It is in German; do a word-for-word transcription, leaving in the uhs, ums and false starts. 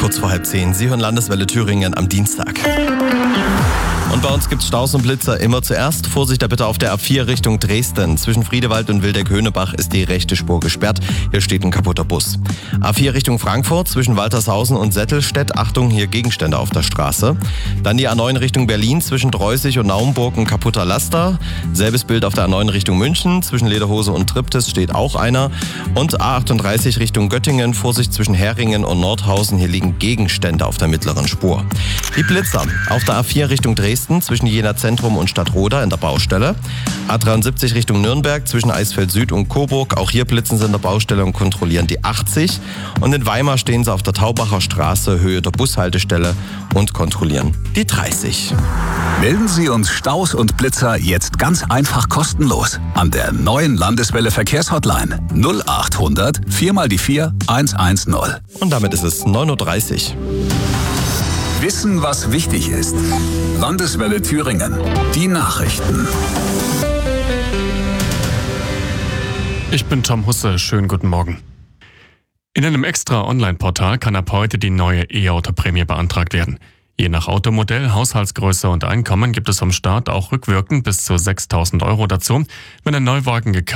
kurz vor halb zehn. Sie hören Landeswelle Thüringen am Dienstag. Und bei uns gibt's Staus und Blitzer immer zuerst. Vorsicht da bitte auf der A vier Richtung Dresden. Zwischen Friedewald und Wildeck-Höhnebach ist die rechte Spur gesperrt. Hier steht ein kaputter Bus. A vier Richtung Frankfurt zwischen Waltershausen und Settelstedt. Achtung, hier Gegenstände auf der Straße. Dann die A neun Richtung Berlin zwischen Dreußig und Naumburg ein kaputter Laster. Selbes Bild auf der A neun Richtung München. Zwischen Lederhose und Triptis steht auch einer. Und A achtunddreißig Richtung Göttingen. Vorsicht zwischen Heringen und Nordhausen. Hier liegen Gegenstände auf der mittleren Spur. Die Blitzer auf der A vier Richtung Dresden zwischen Jena Zentrum und Stadtroda in der Baustelle. A dreiundsiebzig Richtung Nürnberg zwischen Eisfeld Süd und Coburg. Auch hier blitzen sie in der Baustelle und kontrollieren die achtzig. Und in Weimar stehen sie auf der Taubacher Straße, Höhe der Bushaltestelle und kontrollieren die dreißig. Melden Sie uns Staus und Blitzer jetzt ganz einfach kostenlos an der neuen Landeswelle Verkehrshotline null acht hundert vier mal die vier eins eins null. Und damit ist es neun Uhr dreißig. Wissen, was wichtig ist. Landeswelle Thüringen. Die Nachrichten. Ich bin Tom Husse. Schönen guten Morgen. In einem extra Online-Portal kann ab heute die neue E-Auto-Prämie beantragt werden. Je nach Automodell, Haushaltsgröße und Einkommen gibt es vom Staat auch rückwirkend bis zu sechstausend Euro dazu, wenn ein Neuwagen gekauft